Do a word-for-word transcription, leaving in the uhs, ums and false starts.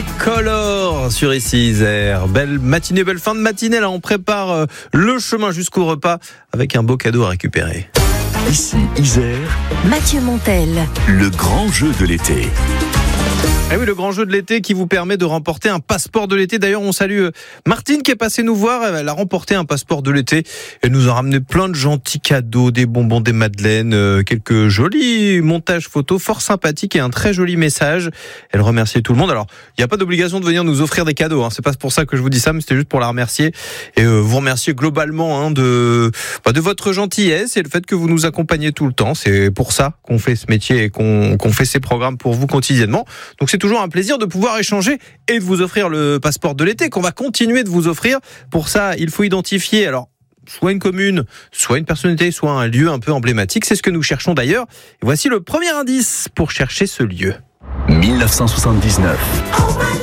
Tricolor sur ici Isère. Belle matinée, belle fin de matinée. Là, on prépare le chemin jusqu'au repas avec un beau cadeau à récupérer. Ici Isère, Mathieu Montel. Le grand jeu de l'été. Eh oui, le grand jeu de l'été qui vous permet de remporter un passeport de l'été. D'ailleurs, on salue Martine qui est passée nous voir. Elle a remporté un passeport de l'été. Elle nous a ramené plein de gentils cadeaux, des bonbons, des madeleines, euh, quelques jolis montages photos fort sympathiques et un très joli message. Elle remerciait tout le monde. Alors, il n'y a pas d'obligation de venir nous offrir des cadeaux. Hein. C'est pas pour ça que je vous dis ça, mais c'était juste pour la remercier et euh, vous remercier globalement hein, de bah, de votre gentillesse et le fait que vous nous accompagnez tout le temps. C'est pour ça qu'on fait ce métier et qu'on, qu'on fait ces programmes pour vous quotidiennement. Donc c'est toujours un plaisir de pouvoir échanger et de vous offrir le passeport de l'été qu'on va continuer de vous offrir. Pour ça, il faut identifier alors soit une commune, soit une personnalité, soit un lieu un peu emblématique. C'est ce que nous cherchons d'ailleurs. Et voici le premier indice pour chercher ce lieu. mille neuf cent soixante-dix-neuf.